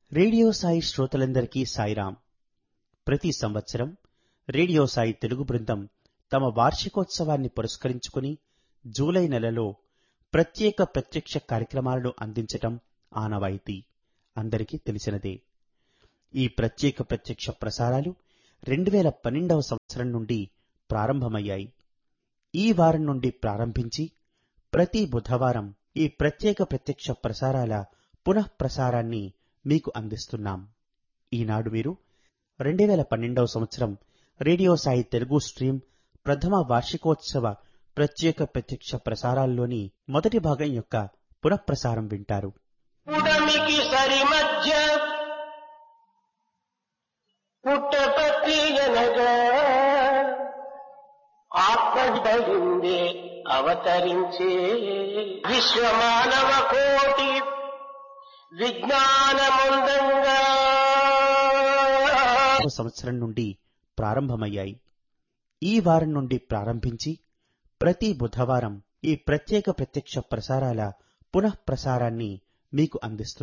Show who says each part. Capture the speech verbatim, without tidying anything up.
Speaker 1: Radio Sai శ్రోతలందరికీ సాయిరాం. ప్రతి సంవత్సరం రేడియో సాయి తెలుగు బృందం తమ వార్షికోత్సవాన్ని పురస్కరించుకుని జూలై నెలలో ప్రత్యేక ప్రత్యక్ష కార్యక్రమాలను అందించటం ఆనవాయితీ అందరికీ తెలిసినదే. ఈ ప్రత్యేక ప్రత్యక్ష ప్రసారాలు రెండు వేల పన్నెండవ సంవత్సరం నుండి ప్రారంభమయ్యాయి. ఈ వారం నుండి ప్రారంభించి ప్రతి బుధవారం ఈ ప్రత్యేక ప్రత్యక్ష ప్రసారాల పునః ప్రసారాన్ని మీకు అందిస్తున్నాం. ఈనాడు మీరు రెండు వేల పన్నెండవ సంవత్సరం రేడియో సాయి తెలుగు స్ట్రీమ్ ప్రథమ వార్షికోత్సవ ప్రత్యేక ప్రత్యక్ష ప్రసారాల్లోని మొదటి భాగం యొక్క పునఃప్రసారం వింటారు.
Speaker 2: పుడమికి సరి మధ్య పుట్టపత్రి అనగా ఆత్మధరిందే అవతరించే విశ్వమానవ కోటి విజ్ఞానముందంగా
Speaker 1: సంవత్సరం నుండి ప్రారంభమయ్యాయి. ఈ వారం నుండి ప్రారంభించి ప్రతి బుధవారం ఈ ప్రత్యేక ప్రత్యక్ష ప్రసారాల పునః ప్రసారాన్ని మీకు అందిస్తున్నాం.